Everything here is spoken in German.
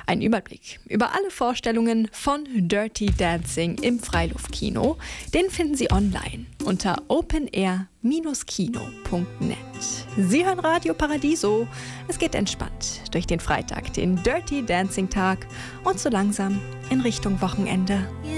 Ein Überblick über alle Vorstellungen von Dirty Dancing im Freiluftkino, den finden Sie online unter openair-kino.net. Sie hören Radio Paradiso. Es geht entspannt durch den Freitag, den Dirty Dancing Tag und so langsam in Richtung Wochenende.